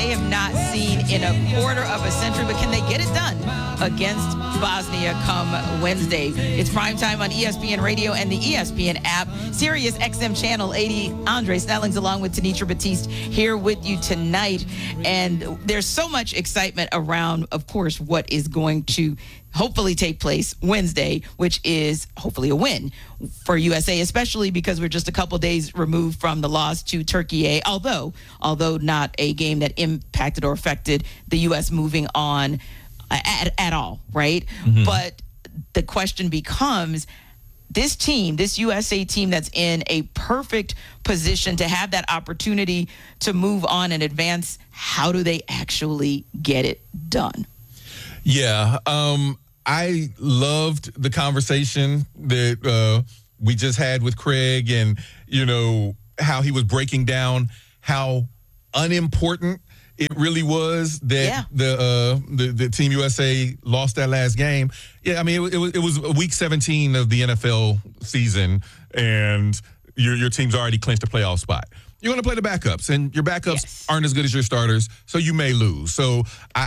they have not seen in a quarter of a century, but can they get it done against Bosnia come Wednesday? It's primetime on ESPN Radio and the ESPN app. Sirius XM Channel 80. Andre Snellings along with Tanitra Batiste here with you tonight. And there's so much excitement around, of course, what is going to hopefully take place Wednesday, which is hopefully a win for USA, especially because we're just a couple days removed from the loss to Turkey, although not a game that impacted or affected the U.S. moving on at all, right? Mm-hmm. But the question becomes, this team, this USA team that's in a perfect position to have that opportunity to move on and advance, how do they actually get it done? Yeah, I loved the conversation that we just had with Craig, and, you know, how he was breaking down how unimportant it really was that the Team USA lost that last game. Yeah, I mean, it was week 17 of the NFL season, and your team's already clinched a playoff spot. You're going to play the backups, and your backups aren't as good as your starters, so you may lose. So,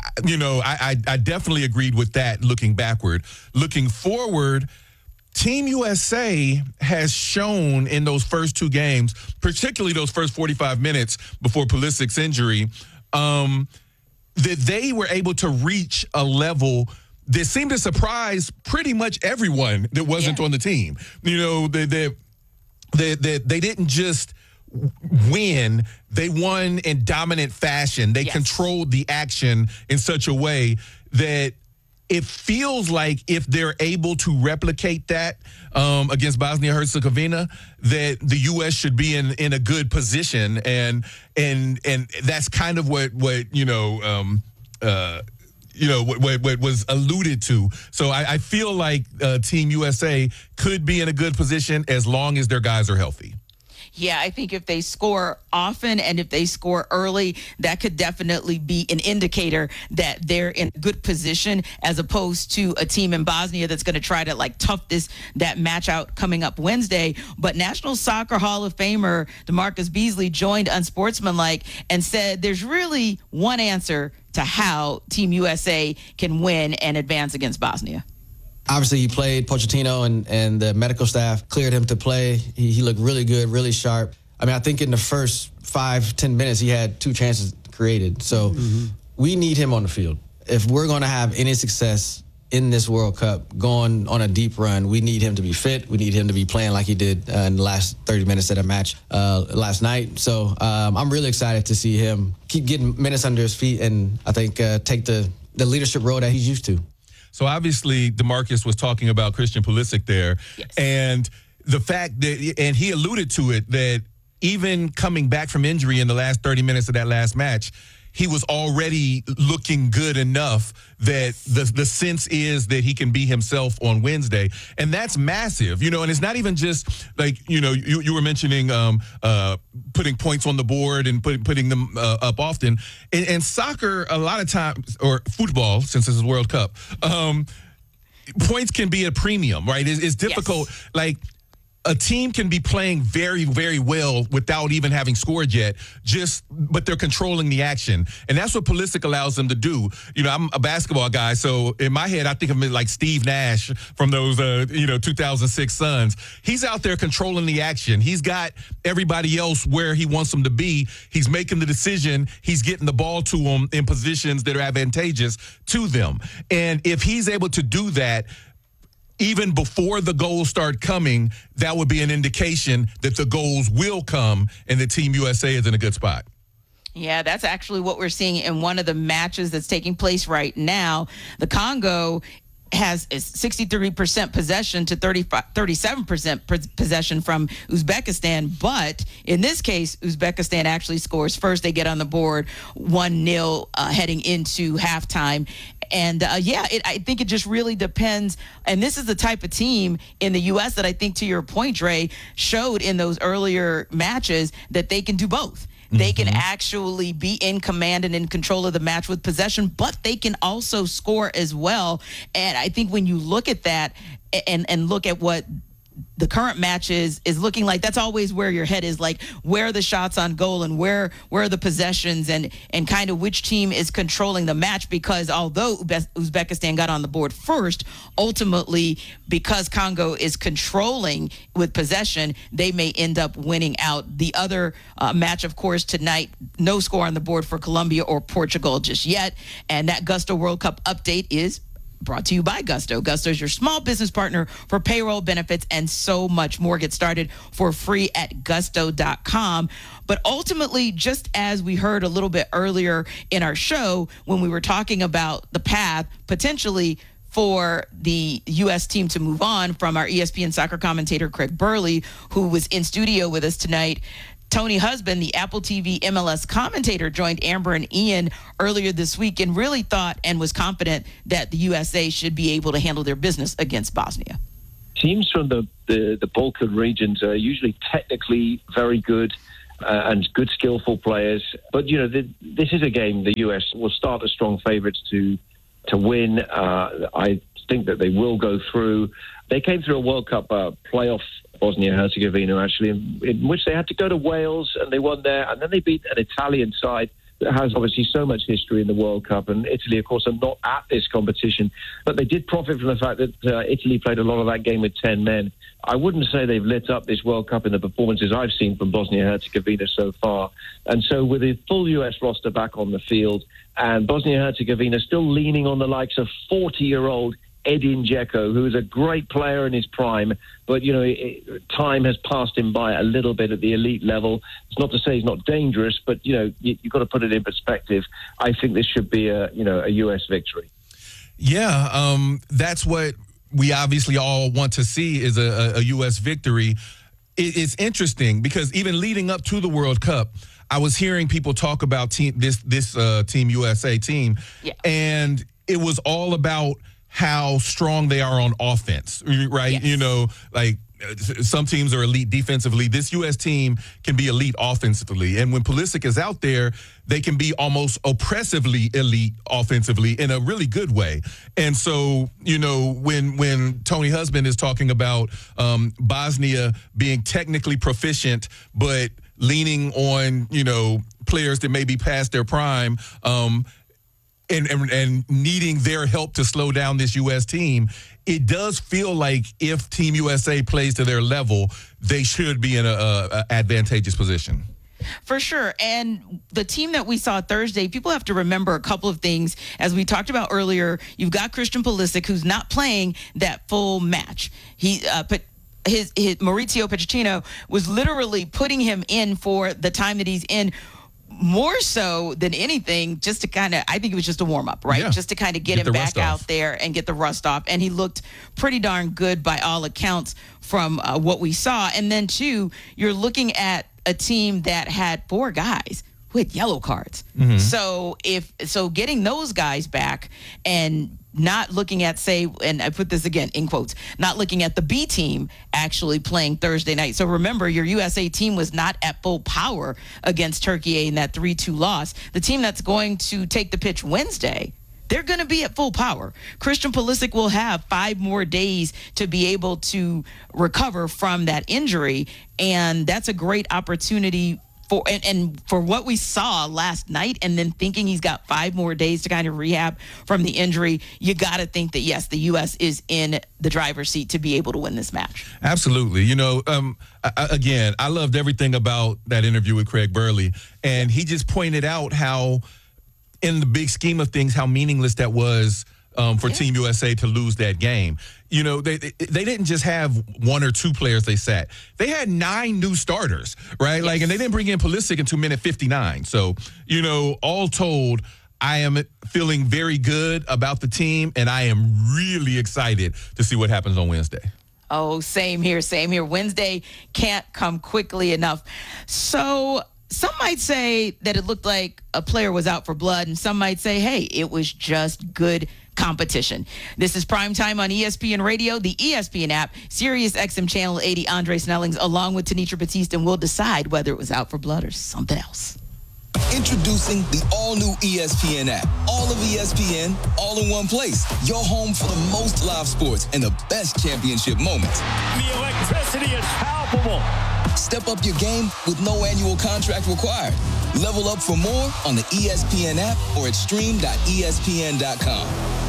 I definitely agreed with that looking backward. Looking forward, Team USA has shown in those first two games, particularly those first 45 minutes before Pulisic's injury, that they were able to reach a level that seemed to surprise pretty much everyone that wasn't on the team. You know, they didn't just win, they won in dominant fashion. They controlled the action in such a way that it feels like if they're able to replicate that against Bosnia-Herzegovina, that the U.S. should be in a good position, and that's kind of what what was alluded to. So I feel like Team USA could be in a good position as long as their guys are healthy. Yeah, I think if they score often and if they score early, that could definitely be an indicator that they're in a good position, as opposed to a team in Bosnia that's going to try to tough that match out coming up Wednesday. But National Soccer Hall of Famer DeMarcus Beasley joined Unsportsmanlike and said there's really one answer to how Team USA can win and advance against Bosnia. Obviously, he played. Pochettino and the medical staff cleared him to play. He looked really good, really sharp. I mean, I think in the first 5-10 minutes, he had 2 chances created. So we need him on the field. If we're going to have any success in this World Cup, going on a deep run, we need him to be fit. We need him to be playing like he did in the last 30 minutes of the match last night. So I'm really excited to see him keep getting minutes under his feet and I think take the leadership role that he's used to. So obviously, DeMarcus was talking about Christian Pulisic there, and the fact that, and he alluded to it, that even coming back from injury in the last 30 minutes of that last match, he was already looking good enough that the sense is that he can be himself on Wednesday. And that's massive, and it's not even just you were mentioning putting points on the board and putting them up often. And soccer, a lot of times, or football, since this is World Cup, points can be a premium, right? It's difficult. A team can be playing very, very well without even having scored yet, but they're controlling the action. And that's what Pulisic allows them to do. I'm a basketball guy, so in my head, I think of him like Steve Nash from those, 2006 Suns. He's out there controlling the action. He's got everybody else where he wants them to be. He's making the decision. He's getting the ball to them in positions that are advantageous to them. And if he's able to do that, even before the goals start coming, that would be an indication that the goals will come and the Team USA is in a good spot. Yeah, that's actually what we're seeing in one of the matches that's taking place right now. The Congo has 63% possession to 37% possession from Uzbekistan. But in this case, Uzbekistan actually scores first. They get on the board 1-0 heading into halftime. And I think it just really depends. And this is the type of team in the U.S. that I think, to your point, Dre, showed in those earlier matches that they can do both. They can actually be in command and in control of the match with possession, but they can also score as well. And I think when you look at that and look at what the current matches is looking like that's always where your head is, like where are the shots on goal and where are the possessions and kind of which team is controlling the match, because although Uzbekistan got on the board first, ultimately because Congo is controlling with possession, they may end up winning out. The other match, of course, tonight, no score on the board for Colombia or Portugal just yet. And that Gusto World Cup update is brought to you by Gusto. Gusto is your small business partner for payroll, benefits, and so much more. Get started for free at gusto.com. But ultimately, just as we heard a little bit earlier in our show when we were talking about the path potentially for the U.S. team to move on from our ESPN soccer commentator, Craig Burley, who was in studio with us tonight, Tony Husband, the Apple TV MLS commentator, joined Amber and Ian earlier this week and really thought and was confident that the USA should be able to handle their business against Bosnia. Teams from the Balkan regions are usually technically very good and good, skillful players. But, this is a game the US will start as strong favourites to win. I think that they will go through. They came through a World Cup playoff, Bosnia-Herzegovina, actually, in which they had to go to Wales, and they won there. And then they beat an Italian side that has obviously so much history in the World Cup. And Italy, of course, are not at this competition. But they did profit from the fact that Italy played a lot of that game with 10 men. I wouldn't say they've lit up this World Cup in the performances I've seen from Bosnia-Herzegovina so far. And so with the full US roster back on the field, and Bosnia-Herzegovina still leaning on the likes of 40-year-old Edin Dzeko, who is a great player in his prime, but time has passed him by a little bit at the elite level. It's not to say he's not dangerous, but you've got to put it in perspective. I think this should be a US victory. Yeah, that's what we obviously all want to see, is a US victory. It's interesting because even leading up to the World Cup, I was hearing people talk about this Team USA team, and it was all about how strong they are on offense, right? Yes. Like some teams are elite defensively. This U.S. team can be elite offensively. And when Pulisic is out there, they can be almost oppressively elite offensively in a really good way. And so, when Tony Husband is talking about Bosnia being technically proficient, but leaning on, players that may be past their prime, and needing their help to slow down this U.S. team, it does feel like if Team USA plays to their level, they should be in a advantageous position. For sure. And the team that we saw Thursday, people have to remember a couple of things. As we talked about earlier, you've got Christian Pulisic, who's not playing that full match. His Mauricio Pochettino was literally putting him in for the time that he's in, more so than anything, just to I think it was just a warm-up, right? Yeah. Just to kind of get him back out there and get the rust off. And he looked pretty darn good by all accounts from what we saw. And then, too, you're looking at a team that had 4 guys with yellow cards. Mm-hmm. So getting those guys back and not looking at, and I put this again in quotes, not looking at the B team actually playing Thursday night. So remember, your USA team was not at full power against Turkey in that 3-2 loss. The team that's going to take the pitch Wednesday, they're going to be at full power. Christian Pulisic will have 5 more days to be able to recover from that injury, and that's a great opportunity for what we saw last night, and then thinking he's got 5 more days to kind of rehab from the injury, you got to think that, yes, the U.S. is in the driver's seat to be able to win this match. Absolutely. Again, I loved everything about that interview with Craig Burley, and he just pointed out how, in the big scheme of things, how meaningless that was for Team USA to lose that game. They didn't just have 1 or 2 players they sat. They had 9 new starters, right? Yes. And they didn't bring in Pulisic until minute 59. So, all told, I am feeling very good about the team, and I am really excited to see what happens on Wednesday. Oh, same here. Wednesday can't come quickly enough. So some might say that it looked like a player was out for blood, and some might say, hey, it was just good competition. This is Primetime on ESPN Radio, the ESPN app, Sirius XM Channel 80. Andre Snellings, along with Tanitra Batiste, and we'll decide whether it was out for blood or something else. Introducing the all-new ESPN app. All of ESPN, all in one place. Your home for the most live sports and the best championship moments. The electricity is palpable. Step up your game with no annual contract required. Level up for more on the ESPN app or at stream.espn.com.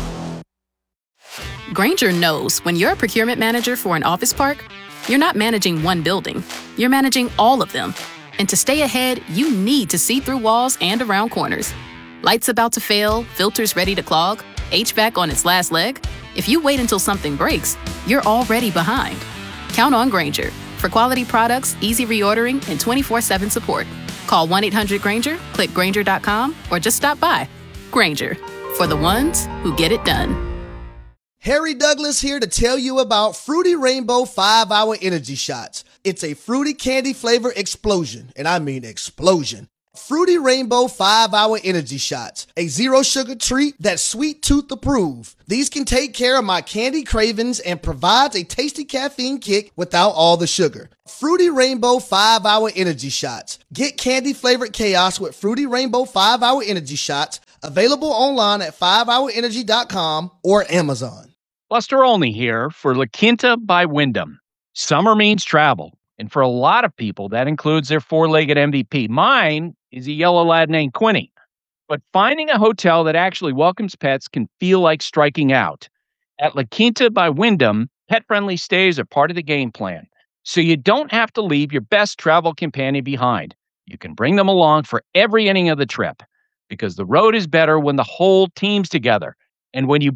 Grainger knows when you're a procurement manager for an office park, you're not managing one building, you're managing all of them. And to stay ahead, you need to see through walls and around corners. Lights about to fail, filters ready to clog, HVAC on its last leg. If you wait until something breaks, you're already behind. Count on Grainger for quality products, easy reordering, and 24/7 support. Call 1-800-GRAINGER, click Grainger.com, or just stop by. Grainger, for the ones who get it done. Harry Douglas here to tell you about Fruity Rainbow 5-Hour Energy Shots. It's a fruity candy flavor explosion, and I mean explosion. Fruity Rainbow 5-Hour Energy Shots, a zero sugar treat that's sweet tooth approved. These can take care of my candy cravings and provides a tasty caffeine kick without all the sugar. Fruity Rainbow 5-Hour Energy Shots. Get candy flavored chaos with Fruity Rainbow 5-Hour Energy Shots, available online at 5hourenergy.com or Amazon. Buster Olney here for La Quinta by Wyndham. Summer means travel, and for a lot of people, that includes their four-legged MVP. Mine is a yellow lab named Quinny. But finding a hotel that actually welcomes pets can feel like striking out. At La Quinta by Wyndham, pet-friendly stays are part of the game plan, so you don't have to leave your best travel companion behind. You can bring them along for every inning of the trip, because the road is better when the whole team's together. And when you